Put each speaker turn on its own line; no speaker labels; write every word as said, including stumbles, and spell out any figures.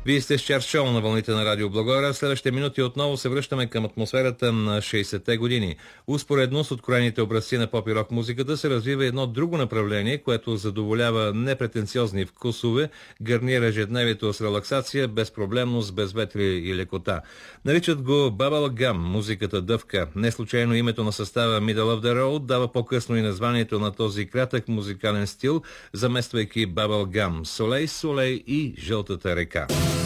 Вие сте с Чарт Шоу на вълните на Радио Благоевград. Следващите минути отново се връщаме към атмосферата на шейсетте години. Успоредно с откроените образци на поп и рок музиката се развива едно друго направление, което задоволява непретенциозни вкусове, гарнира ежедневието с релаксация, безпроблемност, безветрие и лекота. Наричат го Bubblegum, музиката дъвка. Не случайно името на състава Middle of the Road дава по-късно и названието на този кратък музикален стил, замествайки Bubblegum, Солей, Солей и Жълтата река.